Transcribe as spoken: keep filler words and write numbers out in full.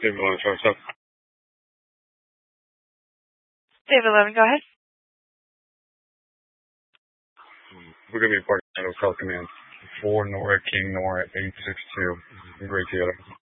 David eleven, show us up. David eleven, go ahead. We're going to be part of Hotel Command. four Nora King Nora eight six two. Great theater.